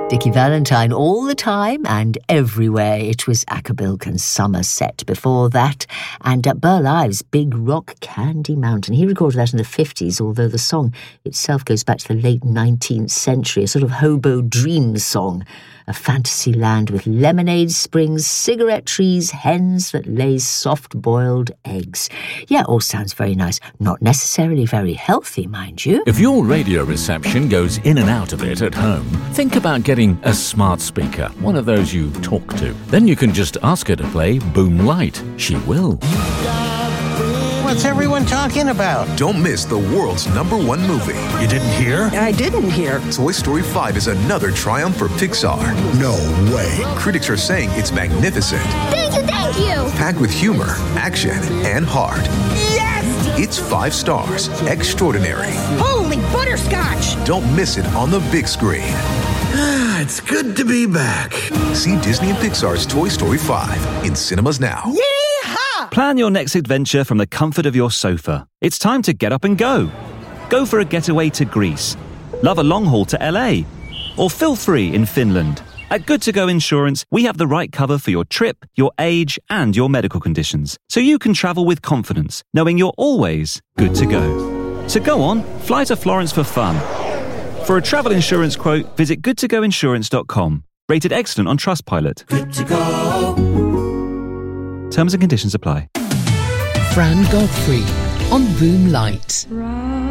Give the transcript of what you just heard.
Dickie Valentine all the time and everywhere. It was Acapulco and Somerset before that, and Burl Ives' Big Rock Candy Mountain. He recorded that in the 50s, although the song itself goes back to the late 19th century, a sort of hobo dream song. A fantasy land with lemonade springs, cigarette trees, hens that lay soft-boiled eggs. Yeah, all sounds very nice. Not necessarily very healthy, mind you. If your radio reception goes in and out of it at home, think about getting a smart speaker, one of those you talk to. Then you can just ask her to play Boom Light. She will. What's everyone talking about? Don't miss the world's #1 movie. You didn't hear? I didn't hear. Toy Story 5 is another triumph for Pixar. No way. Critics are saying it's magnificent. Thank you! Packed with humor, action, and heart. Yes! It's 5 stars. Extraordinary. Holy butterscotch! Don't miss it on the big screen. It's good to be back. See Disney and Pixar's Toy Story 5 in cinemas now. Yeehaw! Plan your next adventure from the comfort of your sofa. It's time to get up and go. Go for a getaway to Greece. Love a long haul to LA. Or feel free in Finland. At Good To Go Insurance, we have the right cover for your trip, your age, and your medical conditions, so you can travel with confidence, knowing you're always good to go. So go on, fly to Florence for fun. For a travel insurance quote, visit goodtogoinsurance.com. Rated excellent on Trustpilot. Good to go. Terms and conditions apply. Fran Godfrey on Boom Light. Right.